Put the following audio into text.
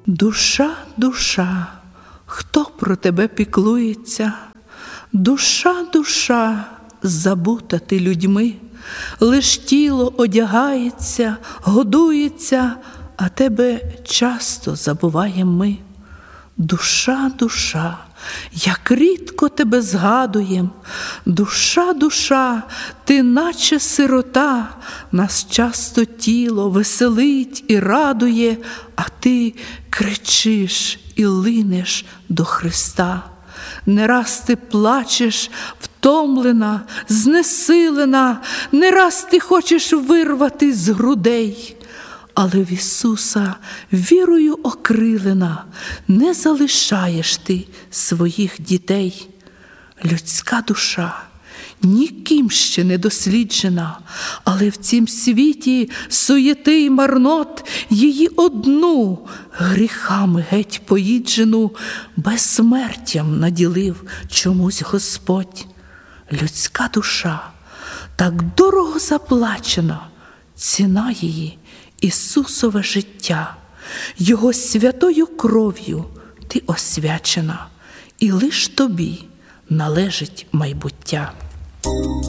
Душа, душа, хто про тебе піклується? Душа, душа, забута ти людьми, лиш тіло одягається, годується, а тебе часто забуваєм ми. Душа, душа, як рідко тебе згадуєм, душа, душа, ти наче сирота, нас часто тіло веселить і радує, а ти кричиш і линеш до Христа. Не раз ти плачеш, втомлена, знесилена, не раз ти хочеш вирвати з грудей, але в Ісуса вірою окрилена не залишаєш ти своїх дітей. Людська душа ніким ще не досліджена, але в цім світі суєти й марнот її одну, гріхами геть поїджену, безсмертям наділив чомусь Господь. Людська душа так дорого заплачена, ціна її Ісусове життя, Його святою кров'ю ти освячена, і лиш тобі належить майбуття.